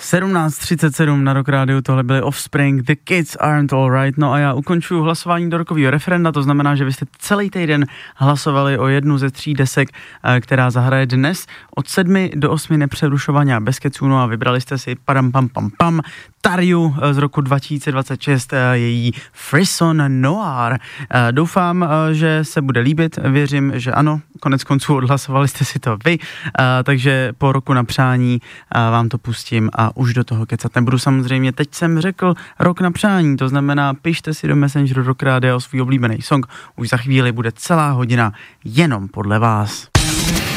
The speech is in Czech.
17:37 na Rock Rádiu, tohle byly Offspring, The Kids Aren't Alright. No a já ukončuju hlasování do rokového referenda, to znamená, že vy jste celý týden hlasovali o jednu ze 3 desek, která zahraje dnes od 7 do 8 nepřerušovaně a bez keců, no a vybrali jste si pam Tarju z roku 2026, její Frisson Noir. Doufám, že se bude líbit, věřím, že ano, konec konců odhlasovali jste si to vy, takže po roku na přání vám to pustím a už do toho kecat nebudu samozřejmě. Teď jsem řekl rok na přání, to znamená, pište si do Messengeru Rock Rádia o svůj oblíbený song, už za chvíli bude celá hodina jenom podle vás.